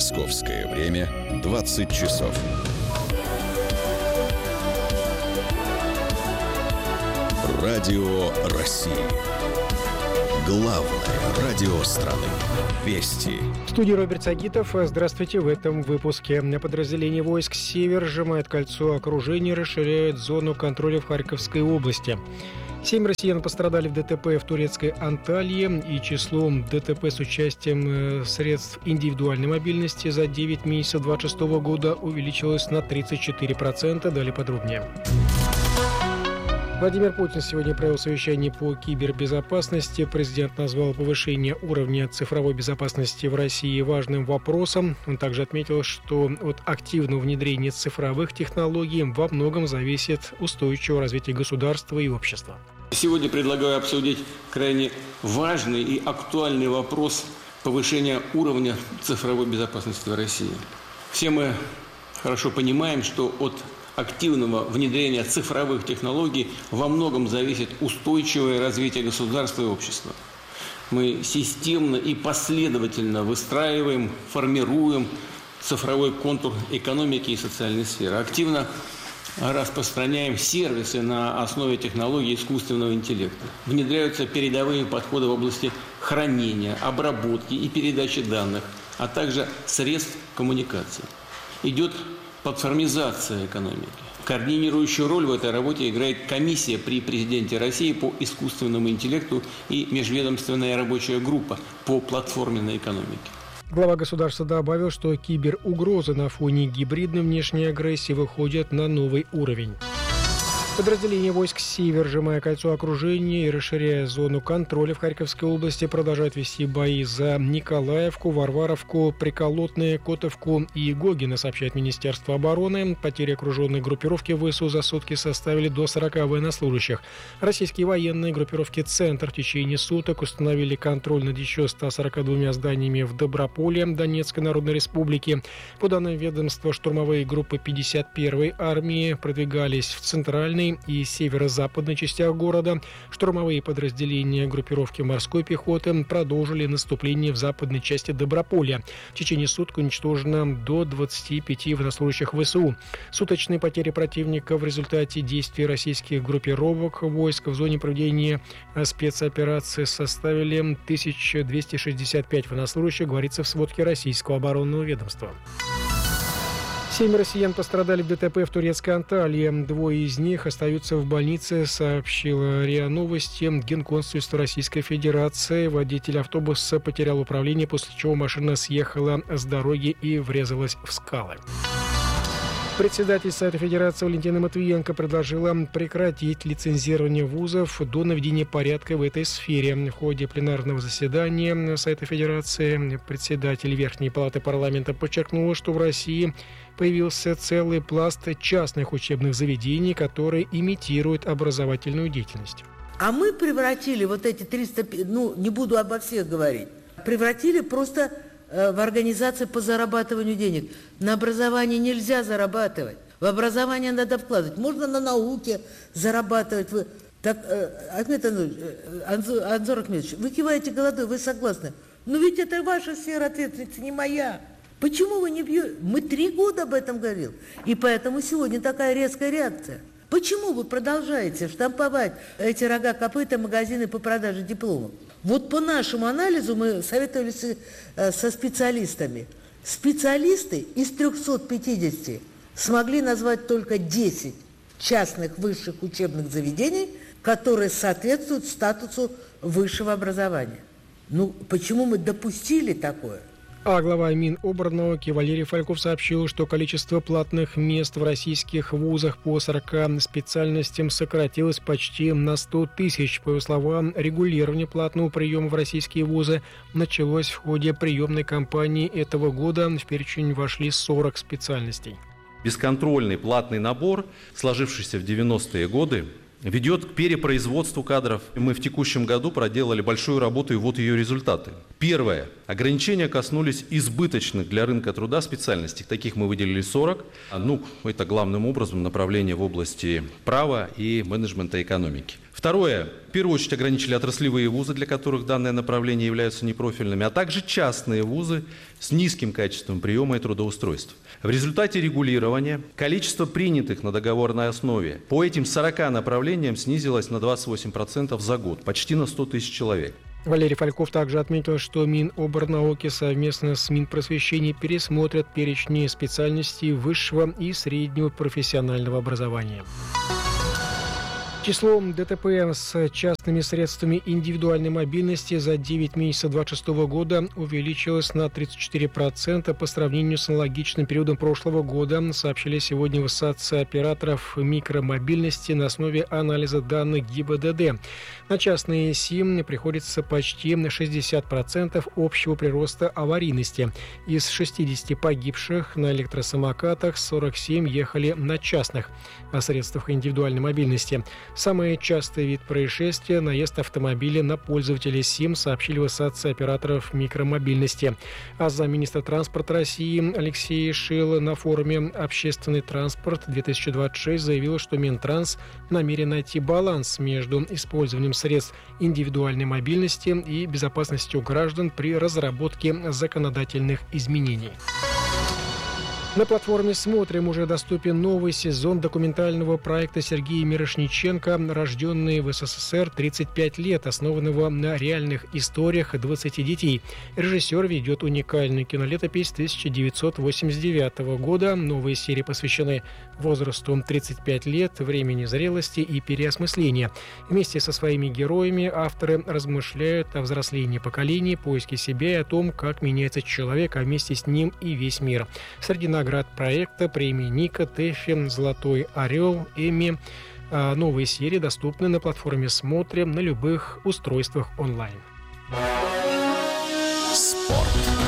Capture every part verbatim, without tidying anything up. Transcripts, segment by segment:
Московское время двадцать часов. Радио России. Главное радио страны. Вести. В студии Роберт Сагитов. Здравствуйте. В этом выпуске. Подразделение войск «Север» сжимает кольцо окружения, расширяет зону контроля в Харьковской области. Семь россиян пострадали в ДТП в турецкой Анталии, и число ДТП с участием средств индивидуальной мобильности за девять месяцев две тысячи двадцать шестого года увеличилось на тридцать четыре процента. Далее подробнее. Владимир Путин сегодня провел совещание по кибербезопасности. Президент назвал повышение уровня цифровой безопасности в России важным вопросом. Он также отметил, что от активного внедрения цифровых технологий во многом зависит устойчивое развитие государства и общества. Сегодня предлагаю обсудить крайне важный и актуальный вопрос повышения уровня цифровой безопасности в России. Все мы хорошо понимаем, что от активного внедрения цифровых технологий во многом зависит устойчивое развитие государства и общества. Мы системно и последовательно выстраиваем, формируем цифровой контур экономики и социальной сферы. Активно распространяем сервисы на основе технологий искусственного интеллекта. Внедряются передовые подходы в области хранения, обработки и передачи данных, а также средств коммуникации. Идет платформизация экономики. Координирующую роль в этой работе играет комиссия при президенте России по искусственному интеллекту и межведомственная рабочая группа по платформенной экономике. Глава государства добавил, что киберугрозы на фоне гибридной внешней агрессии выходят на новый уровень. Подразделение войск «Север», сжимая кольцо окружения и расширяя зону контроля в Харьковской области, продолжает вести бои за Николаевку, Варваровку, Приколотное, Котовку и Гогино, сообщает Министерство обороны. Потери окруженной группировки ВСУ за сутки составили до сорока военнослужащих. Российские военные группировки «Центр» в течение суток установили контроль над еще ста сорока двумя зданиями в Доброполе Донецкой Народной Республики. По данным ведомства, штурмовые группы пятьдесят первой армии продвигались в центральной и северо-западной частях города. Штурмовые подразделения группировки морской пехоты продолжили наступление в западной части Доброполя. В течение суток уничтожено до двадцати пяти военнослужащих ВСУ. Суточные потери противника в результате действий российских группировок войск в зоне проведения спецоперации составили тысячу двести шестьдесят пять военнослужащих, говорится в сводке российского оборонного ведомства. Семь россиян пострадали в ДТП в турецкой Анталии. Двое из них остаются в больнице, сообщила РИА Новости. Генконсульство Российской Федерации. Водитель автобуса потерял управление, после чего машина съехала с дороги и врезалась в скалы. Председатель Совета Федерации Валентина Матвиенко предложила прекратить лицензирование вузов до наведения порядка в этой сфере. В ходе пленарного заседания Совета Федерации председатель Верхней Палаты парламента подчеркнула, что в России появился целый пласт частных учебных заведений, которые имитируют образовательную деятельность. А мы превратили вот эти триста, ну, не буду обо всех говорить, превратили просто в организации по зарабатыванию денег. На образование нельзя зарабатывать. В образование надо вкладывать. Можно на науке зарабатывать. Вы, так, Ахмед Анзорович, Анзор Ахмедович, вы киваете головой, вы согласны. Но ведь это ваша сфера ответственности, не моя. Почему вы не бьете? Мы три года об этом говорили. И поэтому сегодня такая резкая реакция. Почему вы продолжаете штамповать эти рога-копыта магазины по продаже дипломов? Вот по нашему анализу мы советовались со специалистами. Специалисты из трёхсот пятидесяти смогли назвать только десять частных высших учебных заведений, которые соответствуют статусу высшего образования. Ну, почему мы допустили такое? А глава Миноборнауки Валерий Фальков сообщил, что количество платных мест в российских вузах по сорока специальностям сократилось почти на сто тысяч. По его словам, регулирование платного приема в российские вузы началось в ходе приемной кампании этого года. В перечень вошли сорок специальностей. Бесконтрольный платный набор, сложившийся в девяностые годы, ведет к перепроизводству кадров. Мы в текущем году проделали большую работу, и вот ее результаты. Первое. Ограничения коснулись избыточных для рынка труда специальностей. Таких мы выделили сорок. Ну, это главным образом направления в области права и менеджмента экономики. Второе. В первую очередь ограничили отраслевые вузы, для которых данное направление являются непрофильными, а также частные вузы с низким качеством приема и трудоустройств. В результате регулирования количество принятых на договорной основе по этим сорока направлениям снизилось на двадцать восемь процентов за год, почти на сто тысяч человек. Валерий Фальков также отметил, что Миноборнауки совместно с Минпросвещением пересмотрят перечни специальностей высшего и среднего профессионального образования. Число ДТП с частными средствами индивидуальной мобильности за девять месяцев две тысячи двадцать шестого года увеличилось на тридцать четыре процента по сравнению с аналогичным периодом прошлого года, сообщили сегодня в Ассоциации операторов микромобильности на основе анализа данных ГИБДД. На частные СИМ приходится почти шестьдесят процентов общего прироста аварийности. Из шестидесяти погибших на электросамокатах сорок семь ехали на частных средствах индивидуальной мобильности. Самый частый вид происшествия – наезд автомобиля на пользователей СИМ, сообщили в Ассоциации операторов микромобильности. А замминистра транспорта России Алексей Шил на форуме «Общественный транспорт-две тысячи двадцать шесть» заявил, что Минтранс намерен найти баланс между использованием средств индивидуальной мобильности и безопасностью граждан при разработке законодательных изменений. На платформе «Смотрим» уже доступен новый сезон документального проекта Сергея Мирошниченко «Рожденные в СССР тридцать пять лет», основанного на реальных историях двадцати детей. Режиссер ведет уникальную кинолетопись тысяча девятьсот восемьдесят девятого года. Новые серии посвящены возрасту тридцать пять лет, времени зрелости и переосмысления. Вместе со своими героями авторы размышляют о взрослении поколений, поиске себя и о том, как меняется человек, а вместе с ним и весь мир. Среди наград проекта премии Ника, ТЭФИ, «Золотой орел», Эмми. Новые серии доступны на платформе «Смотрим» на любых устройствах онлайн. Спорт.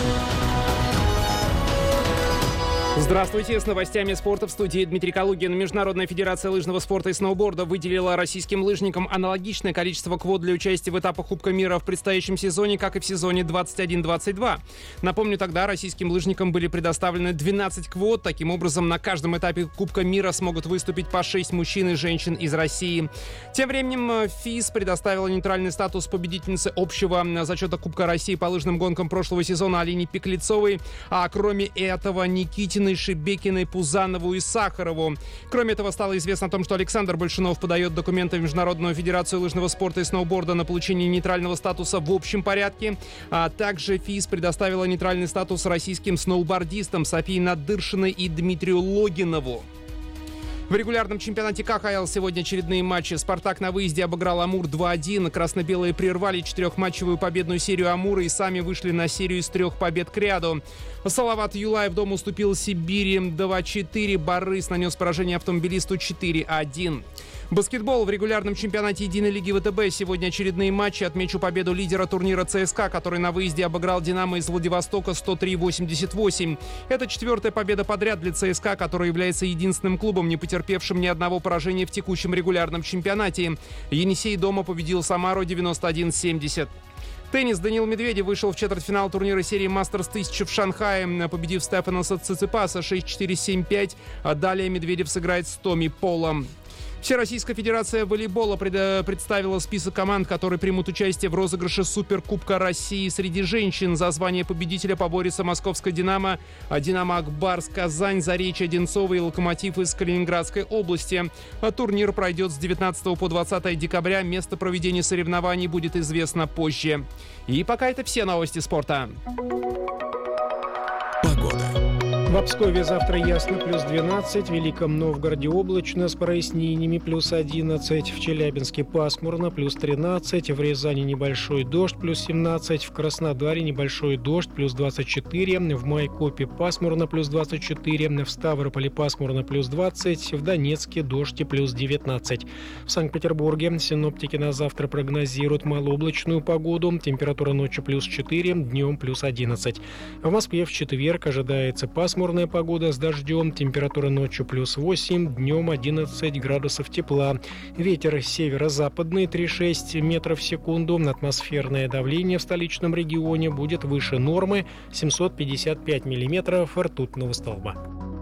Здравствуйте, с новостями спорта в студии Дмитрий Калугин. Международная федерация лыжного спорта и сноуборда выделила российским лыжникам аналогичное количество квот для участия в этапах Кубка мира в предстоящем сезоне, как и в сезоне двадцать один двадцать два. Напомню, тогда российским лыжникам были предоставлены двенадцать квот. Таким образом, на каждом этапе Кубка мира смогут выступить по шесть мужчин и женщин из России. Тем временем ФИС предоставила нейтральный статус победительницы общего зачета Кубка России по лыжным гонкам прошлого сезона Алине Пеклецовой. А кроме этого, Никитиной, Шебекиной, Пузанову и Сахарову. Кроме этого, стало известно о том, что Александр Большунов подает документы в Международную федерацию лыжного спорта и сноуборда на получение нейтрального статуса в общем порядке. А также ФИС предоставила нейтральный статус российским сноубордистам Софии Надыршиной и Дмитрию Логинову. В регулярном чемпионате ка ха эл сегодня очередные матчи. «Спартак» на выезде обыграл «Амур» два один. Красно-белые прервали четырехматчевую победную серию «Амура» и сами вышли на серию из трех побед к ряду. Салават Юлаев дома уступил «Сибири» два четыре. Барыс нанес поражение автомобилисту четыре один. Баскетбол в регулярном чемпионате единой лиги вэ тэ бэ. Сегодня очередные матчи. Отмечу победу лидера турнира цэ эс ка, который на выезде обыграл «Динамо» из Владивостока сто три восемьдесят восемь. Это четвертая победа подряд для цэ эс ка, который является единственным клубом, не потерпевшим ни одного поражения в текущем регулярном чемпионате. «Енисей» дома победил «Самару» девяносто один семьдесят. Теннис. Даниил Медведев вышел в четвертьфинал турнира серии «Мастерс тысяча» в Шанхае, победив Стефаноса Циципаса шесть четыре семь пять. А далее Медведев сыграет с Томми Полом. Всероссийская федерация волейбола пред... представила список команд, которые примут участие в розыгрыше Суперкубка России среди женщин. За звание победителя поборется Московская «Динамо», «Динамо Акбарс», «Казань», «Заречье», «Одинцово» и «Локомотив» из Калининградской области. А турнир пройдет с девятнадцатого по двадцатое декабря. Место проведения соревнований будет известно позже. И пока это все новости спорта. В Пскове завтра ясно, плюс двенадцать. В Великом Новгороде облачно с прояснениями, плюс одиннадцать. В Челябинске пасмурно, плюс тринадцать. В Рязани небольшой дождь, плюс семнадцать. В Краснодаре небольшой дождь, плюс двадцать четыре. В Майкопе пасмурно, плюс двадцать четыре. В Ставрополе пасмурно, плюс двадцать. В Донецке дождь и плюс девятнадцать. В Санкт-Петербурге синоптики на завтра прогнозируют малооблачную погоду. Температура ночью плюс четыре, днем плюс одиннадцать. В Москве в четверг ожидается пасмурно. Пасмурная погода с дождем, температура ночью плюс восемь, днем одиннадцать градусов тепла. Ветер северо-западный три целых шесть десятых метров в секунду. Атмосферное давление в столичном регионе будет выше нормы семьсот пятьдесят пять миллиметров ртутного столба.